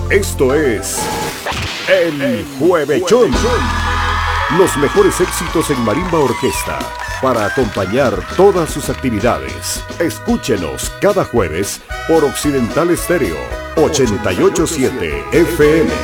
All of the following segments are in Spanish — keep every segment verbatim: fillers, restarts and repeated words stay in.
Esto es El Juevechón. Los mejores éxitos en marimba orquesta para acompañar todas sus actividades. Escúchenos cada jueves por Occidental Estéreo ochenta y ocho punto siete F M.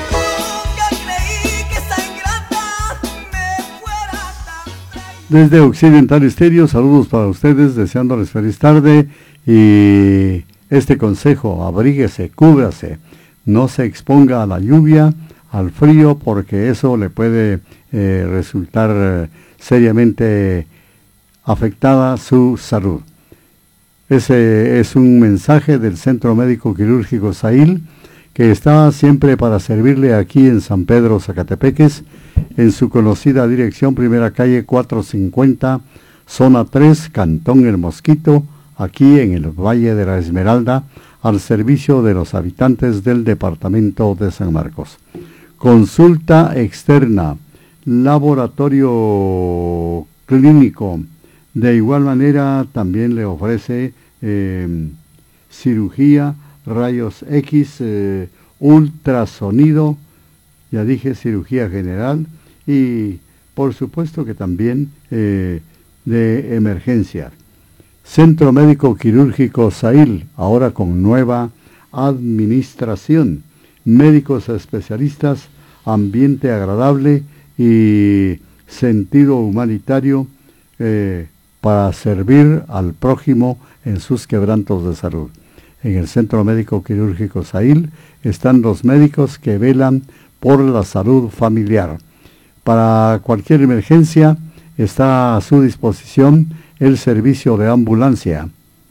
Desde Occidental Estéreo, saludos para ustedes, deseándoles feliz tarde y este consejo: abríguese, cúbrase, no se exponga a la lluvia, al frío, porque eso le puede eh, resultar eh, seriamente afectada su salud. Ese es un mensaje del Centro Médico Quirúrgico Sahil, que está siempre para servirle aquí en San Pedro, Zacatepeques, en su conocida dirección, primera calle cuatrocientos cincuenta, zona tres, Cantón El Mosquito, aquí en el Valle de la Esmeralda, al servicio de los habitantes del departamento de San Marcos. Consulta externa, laboratorio clínico. De igual manera también le ofrece eh, cirugía, rayos X, eh, ultrasonido, ya dije cirugía general, y por supuesto que también eh, de emergencia. Centro Médico Quirúrgico Sahil, ahora con nueva administración, médicos especialistas, ambiente agradable y sentido humanitario eh, para servir al prójimo en sus quebrantos de salud. En el Centro Médico Quirúrgico Sahil están los médicos que velan por la salud familiar. Para cualquier emergencia está a su disposición el servicio de ambulancia.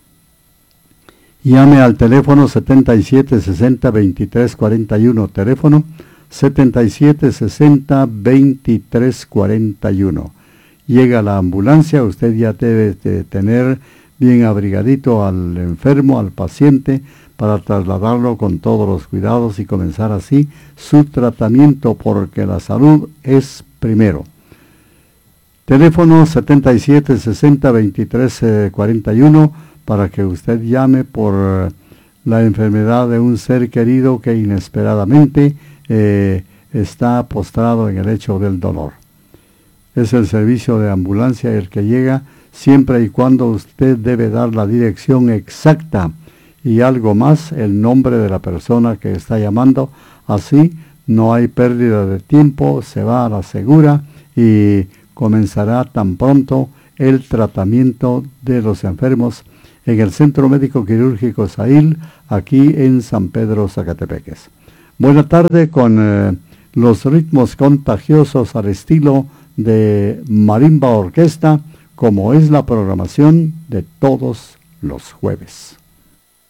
Llame al teléfono setenta y siete sesenta veintitrés cuarenta y uno, teléfono setenta y siete sesenta veintitrés cuarenta y uno. Llega la ambulancia, usted ya debe de tener bien abrigadito al enfermo, al paciente, para trasladarlo con todos los cuidados y comenzar así su tratamiento, porque la salud es primero. Teléfono setenta y siete sesenta veintitrés cuarenta y uno para que usted llame por la enfermedad de un ser querido que inesperadamente eh, está postrado en el lecho del dolor. Es el servicio de ambulancia el que llega siempre y cuando usted debe dar la dirección exacta y algo más, el nombre de la persona que está llamando. Así no hay pérdida de tiempo, se va a la segura y comenzará tan pronto el tratamiento de los enfermos en el Centro Médico Quirúrgico Sahil, aquí en San Pedro, Zacatepeques. Buena tarde con eh, los ritmos contagiosos al estilo de marimba orquesta, como es la programación de todos los jueves.